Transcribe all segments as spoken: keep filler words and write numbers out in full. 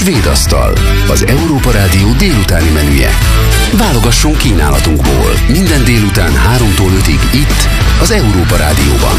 Svédasztal, az Európa Rádió délutáni menüje. Válogassunk kínálatunkból minden délután háromtól ötig itt, az Európa Rádióban.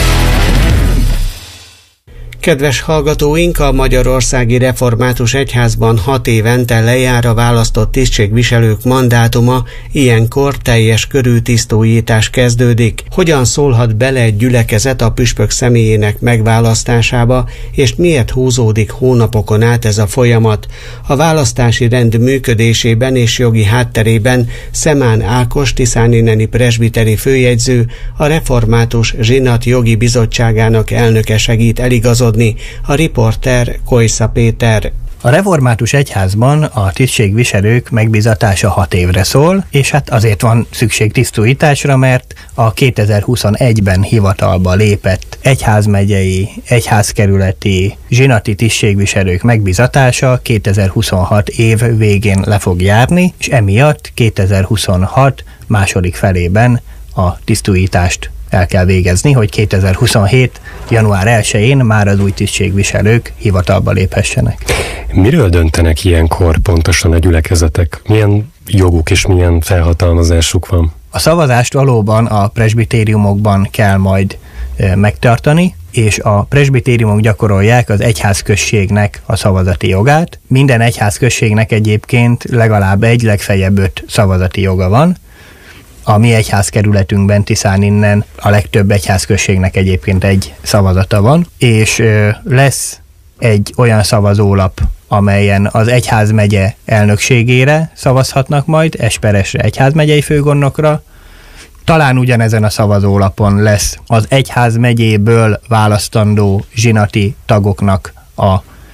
Kedves hallgatóink, a Magyarországi Református Egyházban hat évente lejár a választott tisztségviselők mandátuma, ilyenkor teljes körű tisztújítás kezdődik. Hogyan szólhat bele egy gyülekezet a püspök személyének megválasztásába, és miért húzódik hónapokon át ez a folyamat? A választási rend működésében és jogi hátterében Szemán Ákos tiszánineni presbiteri főjegyző, a Református Zsinat Jogi Bizottságának elnöke segít eligazodni. A riporter Kojsza Péter. A Református Egyházban a tisztségviselők megbízatása hat évre szól, és hát azért van szükség tisztújításra, mert a kétezer-huszonegyben hivatalba lépett egyházmegyei, egyházkerületi, zsinati tisztségviselők megbízatása kétezer-huszonhat év végén le fog járni, és emiatt kétezer-huszonhat második felében a tisztújítást el kell végezni, hogy kétezer-huszonhét január elsején már az új tisztségviselők hivatalba léphessenek. Miről döntenek ilyenkor pontosan a gyülekezetek? Milyen joguk és milyen felhatalmazásuk van? A szavazást valóban a presbitériumokban kell majd e, megtartani, és a presbitériumok gyakorolják az egyházközségnek a szavazati jogát. Minden egyházközségnek egyébként legalább egy, legfeljebb öt szavazati joga van. A mi egyházkerületünkben Tiszáninnen a legtöbb egyházközségnek egyébként egy szavazata van, és ö, lesz egy olyan szavazólap, amelyen az egyházmegye elnökségére szavazhatnak majd, Esperesre, egyházmegyei főgondnokra. Talán ugyanezen a szavazólapon lesz az egyházmegyéből választandó zsinati tagoknak a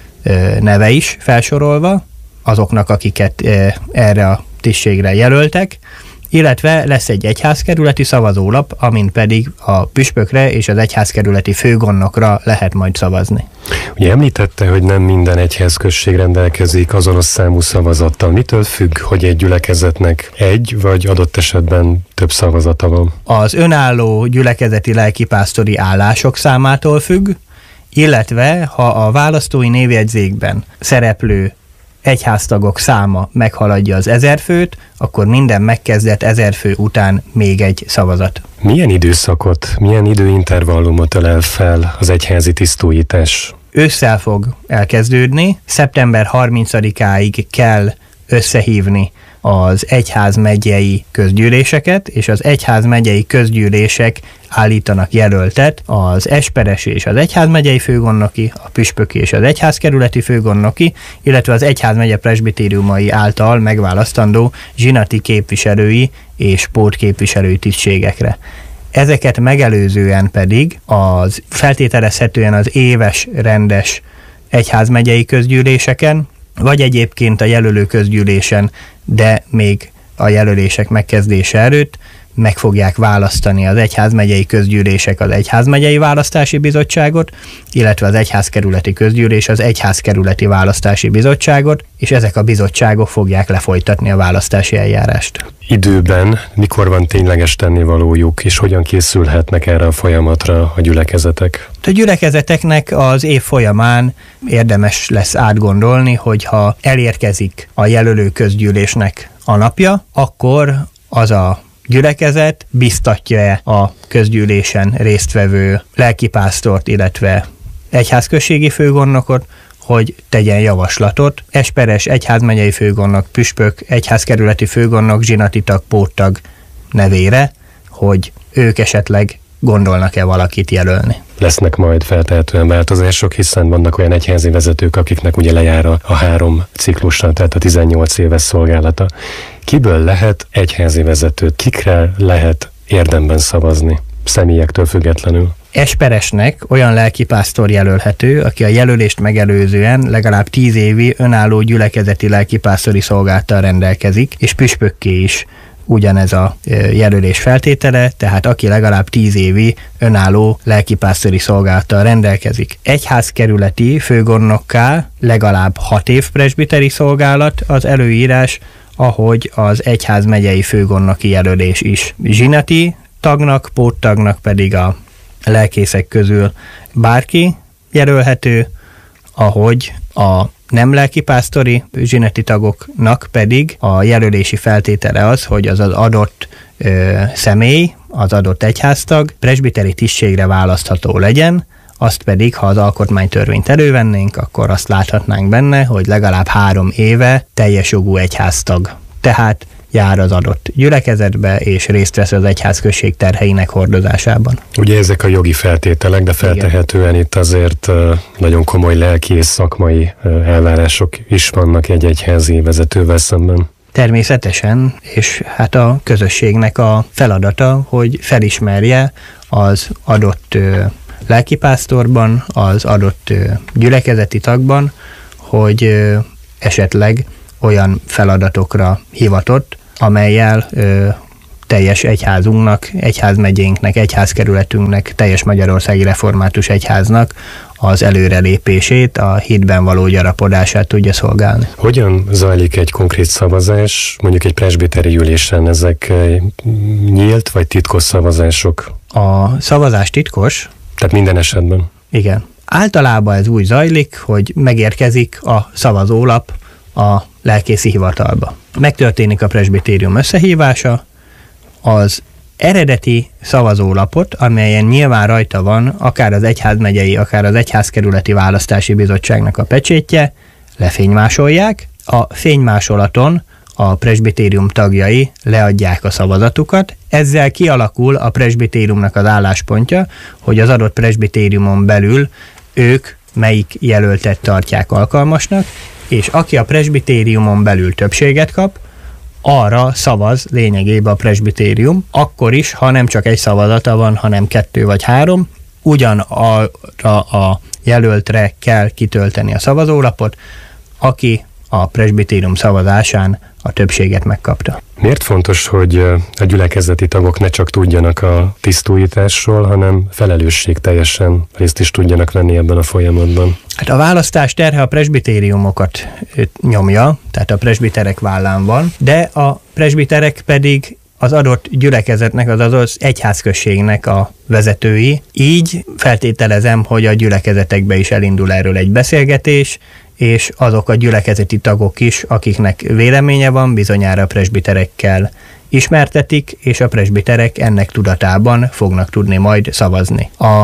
ö, neve is felsorolva, azoknak, akiket ö, erre a tisztségre jelöltek, illetve lesz egy egyházkerületi szavazólap, amin pedig a püspökre és az egyházkerületi főgondnokra lehet majd szavazni. Ugye említette, hogy nem minden egyházközség rendelkezik azonos számú szavazattal. Mitől függ, hogy egy gyülekezetnek egy vagy adott esetben több szavazata van? Az önálló gyülekezeti lelkipásztori állások számától függ, illetve ha a választói névjegyzékben szereplő egyháztagok száma meghaladja az ezer főt, akkor minden megkezdett ezer fő után még egy szavazat. Milyen időszakot, milyen időintervallumot ölel fel az egyházi tisztújítás? Ősszel fog elkezdődni, szeptember harmincadikáig kell összehívni az egyházmegyei közgyűléseket, és az egyházmegyei közgyűlések állítanak jelöltet az esperesi és az egyházmegyei főgondnoki, a püspöki és az egyházkerületi főgondnoki, illetve az egyházmegye presbitériumai által megválasztandó zsinati képviselői és pótképviselői tisztségekre. Ezeket megelőzően pedig az feltételezhetően az éves rendes egyházmegyei közgyűléseken, vagy egyébként a jelölő közgyűlésen, de még a jelölések megkezdése előtt meg fogják választani az egyházmegyei közgyűlések az egyházmegyei választási bizottságot, illetve az egyházkerületi közgyűlés az egyházkerületi választási bizottságot, és ezek a bizottságok fogják lefolytatni a választási eljárást. Időben mikor van tényleges tennivalójuk, és hogyan készülhetnek erre a folyamatra a gyülekezetek? A gyülekezeteknek az év folyamán érdemes lesz átgondolni, hogyha elérkezik a jelölő közgyűlésnek a napja, akkor az a gyülekezet biztatja-e a közgyűlésen résztvevő lelkipásztort, illetve egyházközségi főgondnokot, hogy tegyen javaslatot esperes, egyházmegyei főgondnok, püspök, egyházkerületi főgondnok, zsinati tag, póttag nevére, hogy ők esetleg gondolnak-e valakit jelölni. Lesznek majd feltehetően változások, hiszen vannak olyan egyházi vezetők, akiknek ugye lejár a, a három ciklusra, tehát a tizennyolc éves szolgálata. Kiből lehet egyházi vezetőt, kikre lehet érdemben szavazni, személyektől függetlenül? Esperesnek olyan lelkipásztor jelölhető, aki a jelölést megelőzően legalább tíz évi önálló gyülekezeti lelkipásztori szolgálattal rendelkezik, és püspökké is ugyanez a jelölés feltétele, tehát aki legalább tíz évi önálló lelkipásztori szolgálattal rendelkezik. Egyházkerületi főgondnokká legalább hat év presbiteri szolgálat az előírás, ahogy az egyházmegyei főgondnoki jelölés is. Zsinati tagnak, póttagnak pedig a lelkészek közül bárki jelölhető, ahogy a nem lelkipásztori zsinati tagoknak pedig a jelölési feltétele az, hogy az az adott ö, személy, az adott egyháztag presbiteri tisztségre választható legyen, azt pedig, ha az alkotmánytörvényt elővennénk, akkor azt láthatnánk benne, hogy legalább három éve teljes jogú egyháztag. Tehát jár az adott gyülekezetbe, és részt vesz az egyházközség terheinek hordozásában. Ugye ezek a jogi feltételek, de feltehetően igen, itt azért nagyon komoly lelki és szakmai elvárások is vannak egy egyházi vezetővel szemben. Természetesen, és hát a közösségnek a feladata, hogy felismerje az adott lelkipásztorban, az adott gyülekezeti tagban, hogy esetleg olyan feladatokra hivatott, amellyel ö, teljes egyházunknak, egyházmegyénknek, egyházkerületünknek, teljes magyarországi református egyháznak az előrelépését, a hitben való gyarapodását tudja szolgálni. Hogyan zajlik egy konkrét szavazás, mondjuk egy presbiteri ülésen? Ezek nyílt vagy titkos szavazások? A szavazás titkos. Tehát minden esetben? Igen. Általában ez úgy zajlik, hogy megérkezik a szavazólap a lelkészi hivatalba. Megtörténik a presbitérium összehívása, az eredeti szavazólapot, amelyen nyilván rajta van akár az egyházmegyei, akár az egyházkerületi választási bizottságnak a pecsétje, lefénymásolják, a fénymásolaton a presbitérium tagjai leadják a szavazatukat, ezzel kialakul a presbitériumnak az álláspontja, hogy az adott presbitériumon belül ők melyik jelöltet tartják alkalmasnak, és aki a presbitériumon belül többséget kap, arra szavaz lényegében a presbitérium, akkor is, ha nem csak egy szavazata van, hanem kettő vagy három, ugyanarra a jelöltre kell kitölteni a szavazólapot, aki a presbitérium szavazásán a többséget megkapta. Miért fontos, hogy a gyülekezeti tagok ne csak tudjanak a tisztújításról, hanem felelősségteljesen részt is tudjanak venni ebben a folyamatban? Hát a választás terhe a presbitériumokat nyomja, tehát a presbiterek vállán van, de a presbiterek pedig az adott gyülekezetnek, az adott egyházközségnek a vezetői. Így feltételezem, hogy a gyülekezetekbe is elindul erről egy beszélgetés, és azok a gyülekezeti tagok is, akiknek véleménye van, bizonyára a presbiterekkel ismertetik, és a presbiterek ennek tudatában fognak tudni majd szavazni. A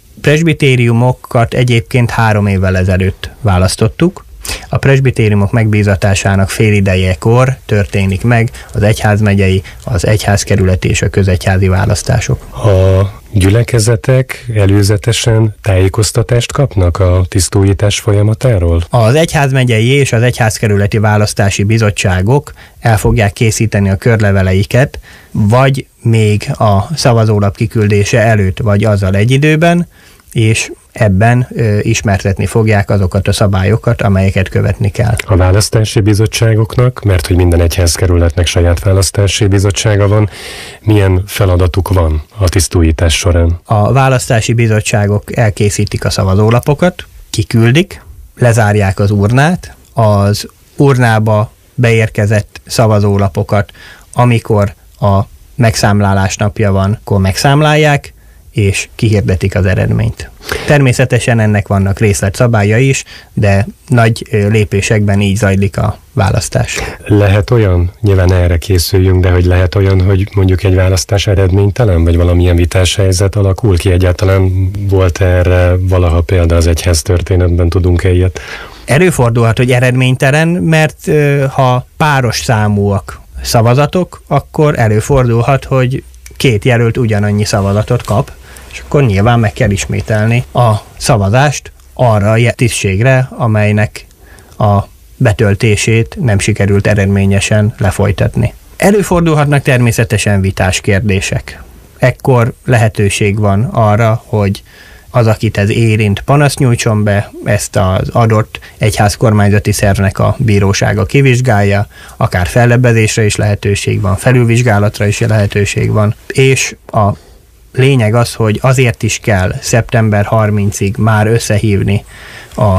presbitériumokat egyébként három évvel ezelőtt választottuk. A presbitériumok megbízatásának félidejekor történik meg az egyházmegyei, az egyházkerületi és a közegyházi választások. A gyülekezetek előzetesen tájékoztatást kapnak a tisztújítás folyamatáról? Az egyházmegyei és az egyházkerületi választási bizottságok el fogják készíteni a körleveleiket, vagy még a szavazólap kiküldése előtt, vagy azzal egy időben, és ebben ö, ismertetni fogják azokat a szabályokat, amelyeket követni kell. A választási bizottságoknak, mert hogy minden egyházkerületnek saját választási bizottsága van, milyen feladatuk van a tisztújítás során? A választási bizottságok elkészítik a szavazólapokat, kiküldik, lezárják az urnát, az urnába beérkezett szavazólapokat, amikor a megszámlálás napja van, akkor megszámlálják, és kihirdetik az eredményt. Természetesen ennek vannak részletszabályai is, de nagy lépésekben így zajlik a választás. Lehet olyan, nyilván erre készüljünk, de hogy lehet olyan, hogy mondjuk egy választás eredménytelen, vagy valamilyen vitás helyzet alakul ki? Egyáltalán volt erre valaha példa az egyház történetben, tudunk-e ilyet? Előfordulhat, hogy eredménytelen, mert ha páros számúak szavazatok, akkor előfordulhat, hogy két jelölt ugyanannyi szavazatot kap, és akkor nyilván meg kell ismételni a szavazást arra a tisztségre, amelynek a betöltését nem sikerült eredményesen lefolytatni. Előfordulhatnak természetesen vitás kérdések. Ekkor lehetőség van arra, hogy az, akit ez érint, panaszt nyújtson be, ezt az adott egyházkormányzati szervnek a bírósága kivizsgálja, akár fellebbezésre is lehetőség van, felülvizsgálatra is lehetőség van, és a lényeg az, hogy azért is kell szeptember harmincadikáig már összehívni a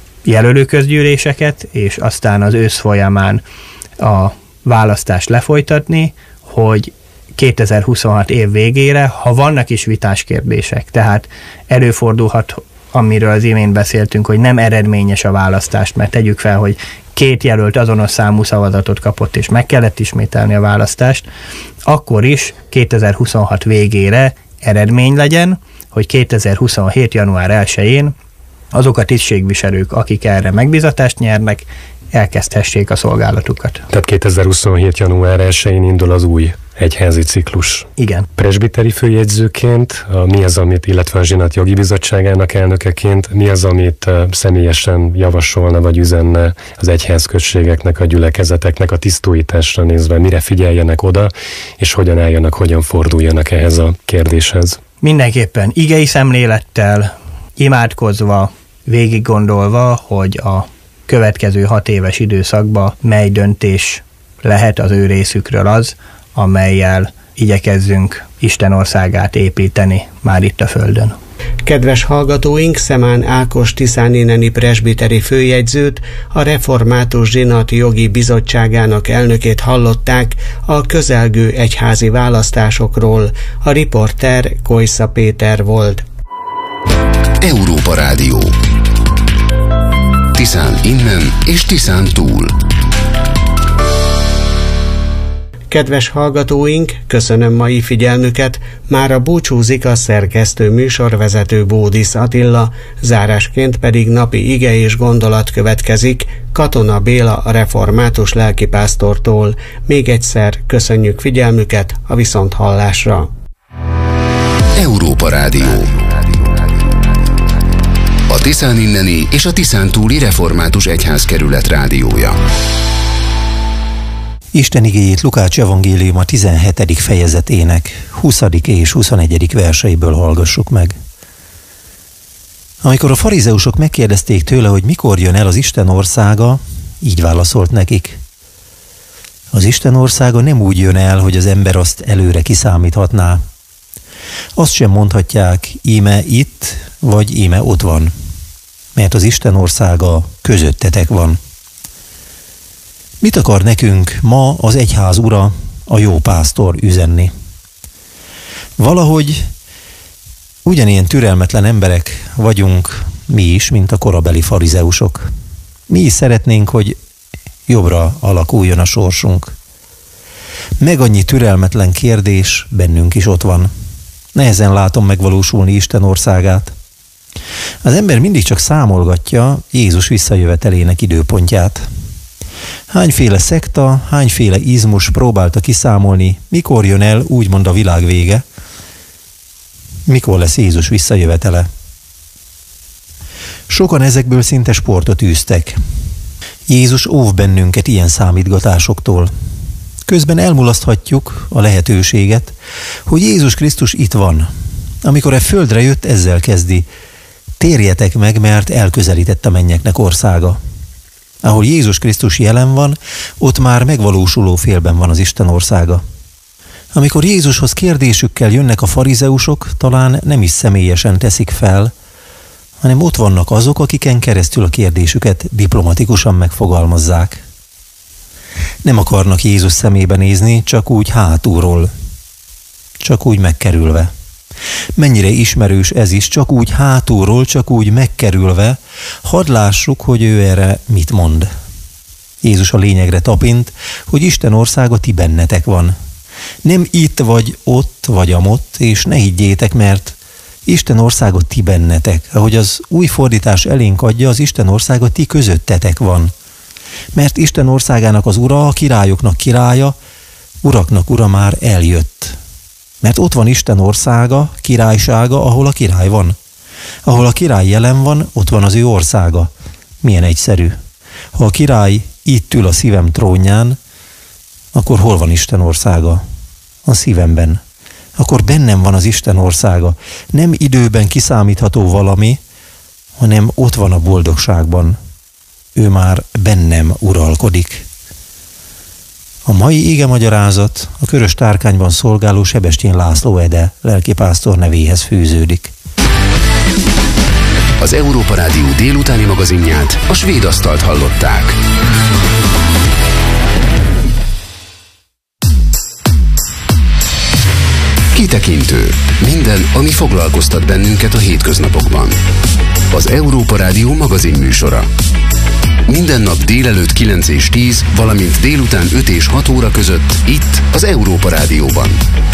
jelölőközgyűléseket, és aztán az ősz folyamán a választást lefolytatni, hogy kétezer-huszonhat év végére, ha vannak is vitás kérdések, tehát előfordulhat amiről az imént beszéltünk, hogy nem eredményes a választást, mert tegyük fel, hogy két jelölt azonos számú szavazatot kapott, és meg kellett ismételni a választást, akkor is kétezer-huszonhat végére eredmény legyen, hogy kétezer-huszonhét. január elsején azok a tisztségviselők, akik erre megbízatást nyernek, elkezdhessék a szolgálatukat. Tehát kétezer-huszonhét. január elsején indul az új egyházi ciklus. Igen. Presbiteri főjegyzőként, a, mi az, amit, illetve a Zsinat Jogi Bizottságának elnökeként, mi az, amit uh, személyesen javasolna vagy üzenne az egyházközségeknek, a gyülekezeteknek a tisztújításra nézve, mire figyeljenek oda, és hogyan álljanak, hogyan forduljanak ehhez a kérdéshez? Mindenképpen igei szemlélettel, imádkozva, végig gondolva, hogy a következő hat éves időszakban mely döntés lehet az ő részükről az, amellyel igyekezzünk Isten országát építeni már itt a Földön. Kedves hallgatóink, Szemán Ákos tiszánineni presbiteri főjegyzőt, a Református Zsinat Jogi Bizottságának elnökét hallották a közelgő egyházi választásokról. A riporter Kojsza Péter volt. Európa Rádió. Tiszán innen és Tiszán túl. Kedves hallgatóink, köszönöm mai figyelmüket, mára búcsúzik a szerkesztő műsorvezető Bódisz Attila, zárásként pedig napi ige és gondolat következik Katona Béla a református lelkipásztortól. Még egyszer köszönjük figyelmüket, a viszonthallásra. Európa Rádió. A Tiszán inneni és a Tiszán túli református egyházkerület rádiója. Isten igéjét Lukács evangéliuma tizenhetedik fejezetének huszadik és huszonegyedik verseiből hallgassuk meg. Amikor a farizeusok megkérdezték tőle, hogy mikor jön el az Isten országa, így válaszolt nekik: az Isten országa nem úgy jön el, hogy az ember azt előre kiszámíthatná. Azt sem mondhatják, íme itt, vagy íme ott van, mert az Isten országa közöttetek van. Mit akar nekünk ma az egyház ura, a jó pásztor üzenni? Valahogy ugyanilyen türelmetlen emberek vagyunk mi is, mint a korabeli farizeusok. Mi is szeretnénk, hogy jobbra alakuljon a sorsunk. Meg annyi türelmetlen kérdés bennünk is ott van. Nehezen látom megvalósulni Isten országát. Az ember mindig csak számolgatja Jézus visszajövetelének időpontját. Hányféle szekta, hányféle izmus próbálta kiszámolni, mikor jön el úgymond a világ vége, mikor lesz Jézus visszajövetele. Sokan ezekből szinte sportot űztek. Jézus óv bennünket ilyen számítgatásoktól. Közben elmulaszthatjuk a lehetőséget, hogy Jézus Krisztus itt van. Amikor e földre jött, ezzel kezdi: térjetek meg, mert elközelített a mennyeknek országa. Ahol Jézus Krisztus jelen van, ott már megvalósuló félben van az Isten országa. Amikor Jézushoz kérdésükkel jönnek a farizeusok, talán nem is személyesen teszik fel, hanem ott vannak azok, akiken keresztül a kérdésüket diplomatikusan megfogalmazzák. Nem akarnak Jézus szemébe nézni, csak úgy hátulról, csak úgy megkerülve. Mennyire ismerős ez is, csak úgy hátulról, csak úgy megkerülve, hadd lássuk, hogy ő erre mit mond. Jézus a lényegre tapint, hogy Isten országa ti bennetek van. Nem itt vagy ott vagy amott, és ne higgyétek, mert Isten országa ti bennetek. Ahogy az új fordítás elénk adja, az Isten országa ti közöttetek van. Mert Isten országának az ura, a királyoknak királya, uraknak ura már eljött. Mert ott van Isten országa, királysága, ahol a király van. Ahol a király jelen van, ott van az ő országa. Milyen egyszerű. Ha a király itt ül a szívem trónján, akkor hol van Isten országa? A szívemben. Akkor bennem van az Isten országa. Nem időben kiszámítható valami, hanem ott van a boldogságban. Ő már bennem uralkodik. A mai igemagyarázat a Körös Tárkányban szolgáló Sebestyén László Ede lelkipásztor nevéhez fűződik. Az Európa Rádió délutáni magazinját, a Svéd asztalt hallották. Kitekintő. Minden, ami foglalkoztat bennünket a hétköznapokban. az Európa Rádió magazinműsora. Minden nap délelőtt kilenc és tíz, valamint délután öt és hat óra között itt az Európa Rádióban.